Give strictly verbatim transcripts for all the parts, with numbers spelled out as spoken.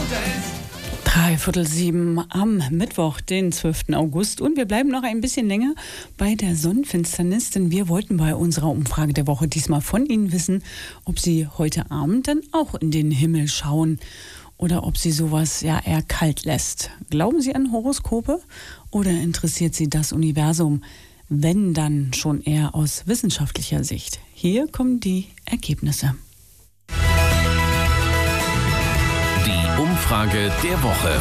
Dreiviertel sieben am Mittwoch, den zwölften August. Und wir bleiben noch ein bisschen länger bei der Sonnenfinsternis, denn wir wollten bei unserer Umfrage der Woche diesmal von Ihnen wissen, ob Sie heute Abend dann auch in den Himmel schauen oder ob Sie sowas ja eher kalt lässt. Glauben Sie an Horoskope oder interessiert Sie das Universum, wenn dann schon eher aus wissenschaftlicher Sicht? Hier kommen die Ergebnisse. Die Umfrage der Woche.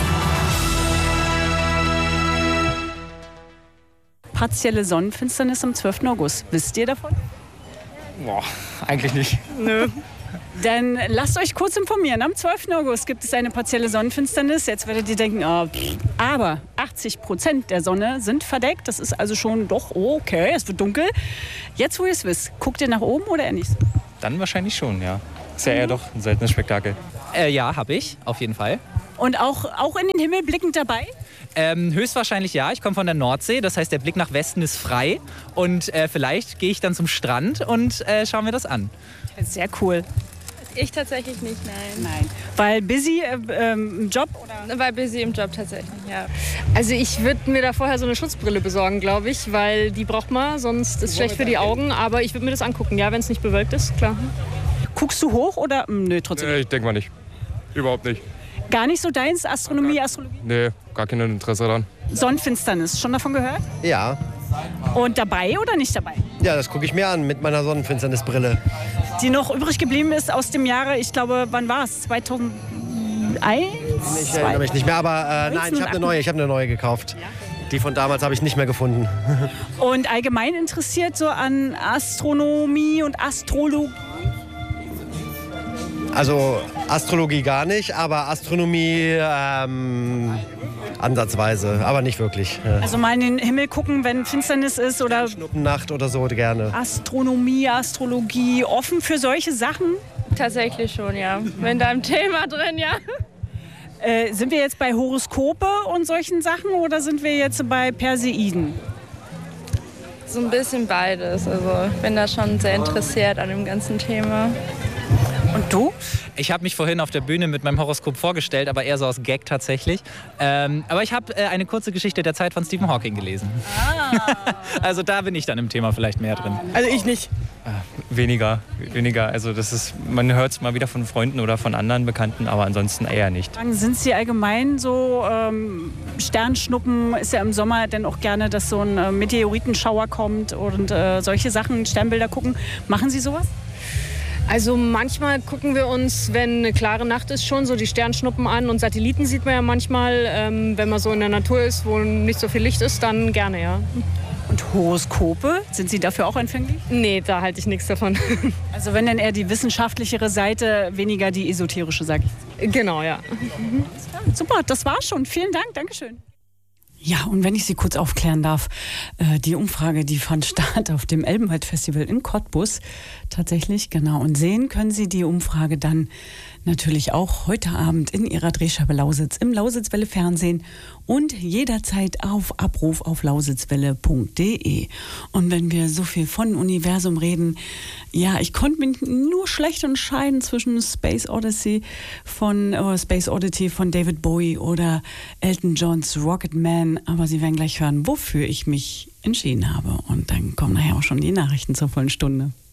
Partielle Sonnenfinsternis am zwölften August. Wisst ihr davon? Boah, eigentlich nicht. Nö. Dann lasst euch kurz informieren. Am zwölften August gibt es eine partielle Sonnenfinsternis. Jetzt werdet ihr denken, oh, pff. aber achtzig Prozent der Sonne sind verdeckt. Das ist also schon doch okay, es wird dunkel. Jetzt, wo ihr es wisst, guckt ihr nach oben oder eher nicht? Dann wahrscheinlich schon, ja. Ist ja eher doch ein seltenes Spektakel. Äh, ja, habe ich, auf jeden Fall. Und auch, auch in den Himmel blickend dabei? Ähm, höchstwahrscheinlich ja. Ich komme von der Nordsee, das heißt, der Blick nach Westen ist frei. Und äh, vielleicht gehe ich dann zum Strand und äh, schauen wir das an. Sehr cool. Ich tatsächlich nicht, nein. Nein. Weil busy äh, ähm, im Job? Oder? Weil busy im Job tatsächlich, ja. Also ich würde mir da vorher so eine Schutzbrille besorgen, glaube ich, weil die braucht man, sonst ist es schlecht für die Augen. Aber ich würde mir das angucken, ja, wenn es nicht bewölkt ist, klar. Guckst du hoch oder? Nö, trotzdem. Nee, ich denke mal nicht. Überhaupt nicht. Gar nicht so deins? Astronomie, Astrologie? Nee, gar kein Interesse daran. Sonnenfinsternis, schon davon gehört? Ja. Und dabei oder nicht dabei? Ja, das gucke ich mir an mit meiner Sonnenfinsternisbrille. Die noch übrig geblieben ist aus dem Jahre, ich glaube, wann war es? zweitausendeins? Ich erinnere mich nicht mehr, aber äh, nein, ich habe eine neue, ich habe eine neue gekauft. Die von damals habe ich nicht mehr gefunden. Und allgemein interessiert so an Astronomie und Astrologie? Also Astrologie gar nicht, aber Astronomie ähm, ansatzweise, aber nicht wirklich. Also mal in den Himmel gucken, wenn Finsternis ist oder Schnuppennacht oder so gerne. Astronomie, Astrologie, offen für solche Sachen? Tatsächlich schon, ja. Wenn da im Thema drin, ja. Äh, sind wir jetzt bei Horoskope und solchen Sachen oder sind wir jetzt bei Perseiden? So ein bisschen beides. Also ich bin da schon sehr interessiert an dem ganzen Thema. Und du? Ich habe mich vorhin auf der Bühne mit meinem Horoskop vorgestellt, aber eher so aus Gag tatsächlich. Ähm, aber ich habe äh, eine kurze Geschichte der Zeit von Stephen Hawking gelesen. Ah. Also da bin ich dann im Thema vielleicht mehr drin. Also ich nicht. Äh, weniger, weniger. Also das ist, man hört es mal wieder von Freunden oder von anderen Bekannten, aber ansonsten eher nicht. Sind Sie allgemein so ähm, Sternschnuppen? Ist ja im Sommer dann auch gerne, dass so ein äh, Meteoritenschauer kommt und äh, solche Sachen, Sternbilder gucken. Machen Sie sowas? Also manchmal gucken wir uns, wenn eine klare Nacht ist, schon so die Sternschnuppen an. Und Satelliten sieht man ja manchmal, ähm, wenn man so in der Natur ist, wo nicht so viel Licht ist, dann gerne, ja. Und Horoskope, sind Sie dafür auch empfänglich? Nee, da halte ich nichts davon. Also wenn dann eher die wissenschaftlichere Seite, weniger die esoterische, sage ich. Genau, ja. Mhm. Super, das war's schon. Vielen Dank, Dankeschön. Ja, und wenn ich Sie kurz aufklären darf, äh, die Umfrage, die fand statt auf dem Elbenwald-Festival in Cottbus. Tatsächlich, genau. Und sehen können Sie die Umfrage dann natürlich auch heute Abend in Ihrer Drehscheibe Lausitz im Lausitzwelle Fernsehen und jederzeit auf Abruf auf lausitzwelle punkt de. Und wenn wir so viel von Universum reden, ja, ich konnte mich nur schlecht entscheiden zwischen Space Odyssey von oh, Space Oddity von David Bowie oder Elton Johns Rocket Man, aber Sie werden gleich hören, wofür ich mich entschieden habe. Und dann kommen nachher auch schon die Nachrichten zur vollen Stunde.